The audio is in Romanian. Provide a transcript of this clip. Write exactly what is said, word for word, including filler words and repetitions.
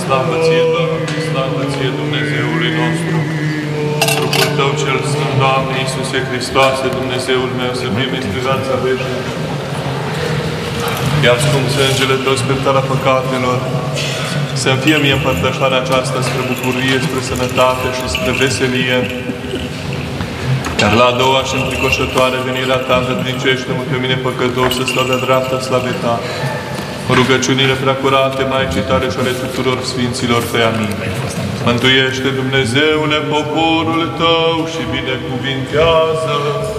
Slavă ție, Doamne, slavă ție, Dumnezeului nostru. Trupul Tău cel Sfânt, Doamne, Iisuse Hristoase, Dumnezeul meu, să primiți pe viața veșnică. Iar scump sângele Tău, spărtarea păcatelor, să-mi fie mie împărtășarea aceasta spre bucurie, spre sănătate și spre veselie. Iar la a doua și înfricoșătoare venirea Ta, îndrădnicește-mă pe mine păcătos să stau de dreapta slavei Ta. Rugăciunile preacurate, Maicii Tale și ale tuturor Sfinților Tăi. Amin. Mântuiește, Dumnezeule, poporul Tău și binecuvintează